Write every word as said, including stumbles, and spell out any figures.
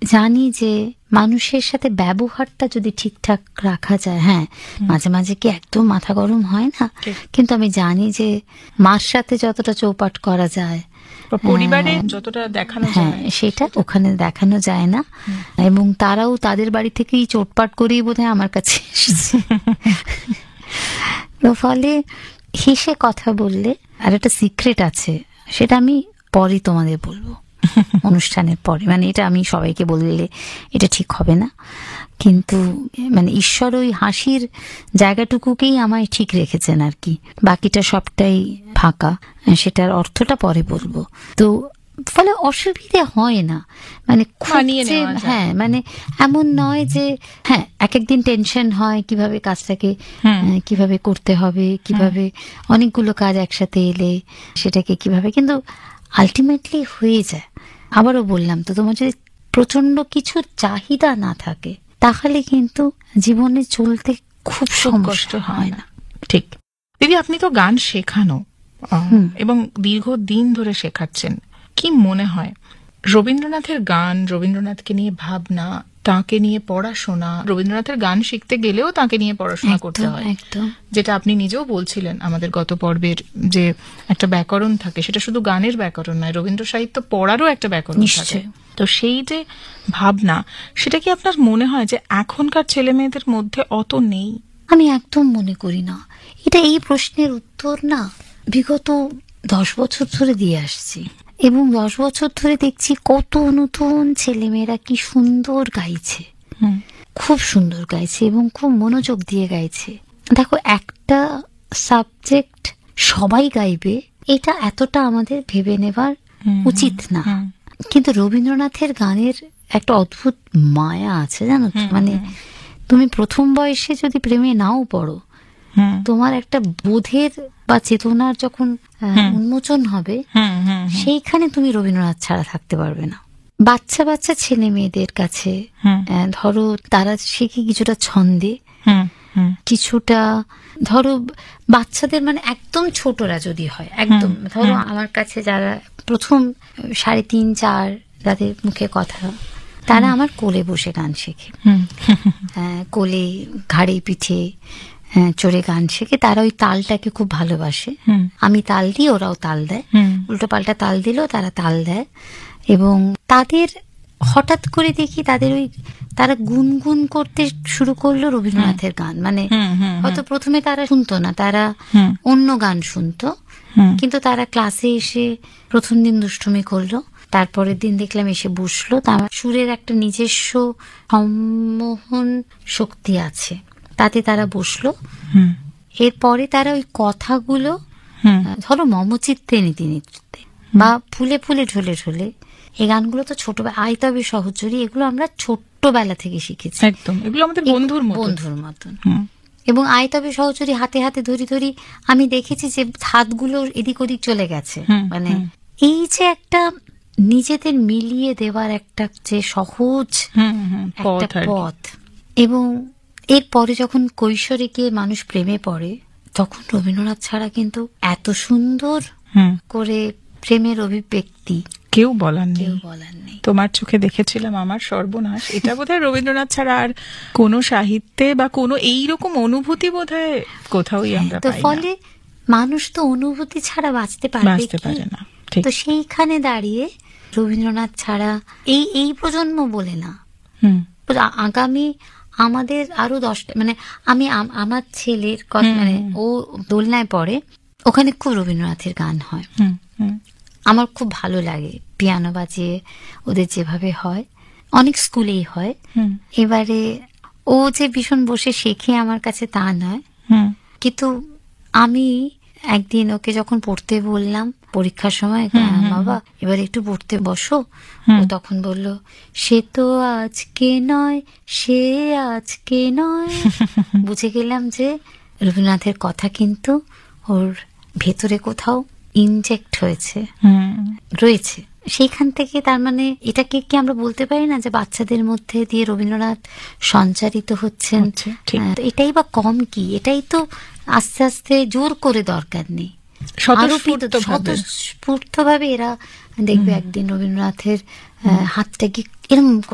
জানি যে মানুষের সাথে ব্যবহারটা যদি ঠিকঠাক রাখা যায়, হ্যাঁ মাঝে মাঝে কি একদম মাথা গরম হয় না, কিন্তু আমি জানি যে মার সাথে যতটা চৌপাট করা যায় পরিবারে যতটা দেখানো যায় সেটা ওখানে দেখানো যায় না। এবং তারাও তাদের বাড়ি থেকেই চোটপাট করেই বোধহয় আমার কাছে এসেছে। তো ফলে হেসে কথা বললে, আর একটা সিক্রেট আছে, সেটা আমি পরে তোমাদের বলবো অনুষ্ঠানের পরে, মানে এটা আমি সবাইকে বললে এটা ঠিক হবে না, কিন্তু মানে ঈশ্বর ওই হাসির জায়গাটুকুকেই আমায় ঠিক রেখেছেন আর কি, বাকিটা সবটাই ফাঁকা, সেটার অর্থটা পরে বলবো। তো ফলে অসুবিধে হয় না, মানে হ্যাঁ মানে এমন নয় যে হ্যাঁ এক একদিন টেনশন হয় কিভাবে কাজটাকে কিভাবে করতে হবে, কিভাবে অনেকগুলো কাজ একসাথে এলে সেটাকে কিভাবে, কিন্তু আলটিমেটলি হয়ে যায়। আবারও বললাম তো, তোমার যদি প্রচন্ড কিছু চাহিদা না থাকে তাহলে কিন্তু জীবনে চলতে খুব সমস্যা হয় না। ঠিক দিদি, আপনি তো গান শেখানো এবং দীর্ঘদিন ধরে শেখাচ্ছেন, কি মনে হয় রবীন্দ্রনাথের গান, রবীন্দ্রনাথকে নিয়ে ভাবনা, তাকে নিয়ে পড়াশোনা, রবীন্দ্রনাথের গান শিখতে গেলেও তাকে নিয়ে পড়াশোনা করতে হয়, যেটা আপনি নিজেও বলছিলেন আমাদের গত পর্বের, যে একটা ব্যাকরণ থাকে, সেটা শুধু গানের ব্যাকরণ নয়, রবীন্দ্র সাহিত্য পড়ারও একটা ব্যাকরণ থাকে। তো সেই যে ভাবনা, সেটা কি আপনার মনে হয় যে এখনকার ছেলে মেয়েদের মধ্যে অত নেই? আমি একদম মনে করি না। এটা এই প্রশ্নের উত্তর না বিগত দশ বছর ধরে দিয়ে আসছি, এবং দশ বছর ধরে দেখছি কত নতুন ছেলেমেয়েরা কি সুন্দর গাইছে, খুব সুন্দর গাইছে এবং খুব মনোযোগ দিয়ে গাইছে। দেখো, একটা সাবজেক্ট সবাই গাইবে এটা এতটা আমাদের ভেবে নেবার উচিত না, কিন্তু রবীন্দ্রনাথের গানের একটা অদ্ভুত মায়া আছে জানো তো, মানে তুমি প্রথম বয়সে যদি প্রেমে নাও পড়ো, তোমার একটা বোধের বা চেতনার যখন উন্মোচন হবে, সেইখানে তুমি রবীন্দ্রনাথ ছাড়া থাকতে পারবে না। বাচ্চা বাচ্চা ছেলে মেয়েদের কাছে ধরো তারা শিখে কিছুটা ছন্দে, কিছুটা ধরো বাচ্চাদের, মানে একদম ছোটরা যদি হয়, একদম ধরো আমার কাছে যারা প্রথম সাড়ে তিন চার যাদের মুখে কথা, তারা আমার কোলে বসে গান শেখে, কোলে ঘাড়ে পিঠে চড়ে গান শেখে, তারা ওই তালটাকে খুব ভালোবাসে। আমি তাল দিই, ওরাও তাল দেয়, উল্টো পাল্টা তাল দিলেও তারা তাল দেয়। এবং তাদের হঠাৎ করে দেখি তাদের ওই তারা গুনগুন করতে শুরু করলো রবীন্দ্রনাথের গান, মানে হয়তো প্রথমে তারা শুনতো না, তারা অন্য গান শুনতো, কিন্তু তারা ক্লাসে এসে প্রথম দিন দুষ্টুমি করলো, তারপরের দিন দেখলাম এসে বসলো, তার সুরের একটা নিজস্ব সম্মোহন শক্তি আছে, তাতে তারা বসলো। এরপরে তারা ওই কথাগুলো ধরো মমচিত্তে নীতি নিতে বা ফুলে ফুলে ঢলে ঢলে, এই গানগুলো তো ছোটবেলা, আয় তবে সহচরী, এগুলো আমরা ছোট্টবেলা থেকে শিখেছি, একদম এগুলো আমাদের বন্ধুর বন্ধুর মতন। এবং আয় তবে সহচরী হাতে হাতে ধরি ধরি আমি দেখেছি যে হাতগুলো এদিক ওদিক চলে গেছে, মানে এই যে একটা নিজেদের মিলিয়ে দেওয়ার একটা যে সহজ একটা পথ। এবং এরপরে যখন কৈশোরে গিয়ে মানুষ প্রেমে পড়ে, তখন রবীন্দ্রনাথ ছাড়া কিন্তু এত সুন্দর করে প্রেমের অভিব্যক্তি কেউ বলার নেই, তোমার চোখে দেখেছিলাম আমার সর্বনাশ, এটা বোধহয় রবীন্দ্রনাথ ছাড়া আর কোনো সাহিত্যে বা কোনো এইরকম অনুভূতি বোধহয় কোথাওই আমরা পাই না। তো ফলে মানুষ তো অনুভূতি ছাড়া বাঁচতে পারবে না। তো সেইখানে দাঁড়িয়ে রবীন্দ্রনাথ ছাড়া এই এই প্রজন্ম বলে না, আগামী আমাদের আরো দশটা, মানে আমি আমার ছেলের কথা, মানে ও দোলনায় পড়ে, ওখানে খুব রবীন্দ্রনাথের গান হয়, আমার খুব ভালো লাগে, পিয়ানো বাজিয়ে ওদের যেভাবে হয়, অনেক স্কুলেই হয়। এবারে ও যে ভীষণ বসে শেখে আমার কাছে তা নয়, কিন্তু আমি একদিন ওকে যখন পড়তে বললাম পরীক্ষার সময়, বাবা এবার একটু পড়তে বসো, ও তখন বলল, সে তো আজকে নয়, সে আজকে নয়। বুঝে গেলাম যে রবীন্দ্রনাথের কথা কিন্তু ওর ভেতরে কোথাও ইনজেক্ট হয়েছে, রয়েছে। সেইখান থেকে তার মানে এটাকে কি আমরা বলতে পারি না যে বাচ্চাদের মধ্যে দিয়ে রবীন্দ্রনাথ সঞ্চারিত হচ্ছেন? এটাই বা কম কি, এটাই তো আস্তে আস্তে জোর করে দরকার নেই, স্বতঃস্ফূর্ত ভাবে এরা দেখবে একদিন রবীন্দ্রনাথের হাতটা কি এরকম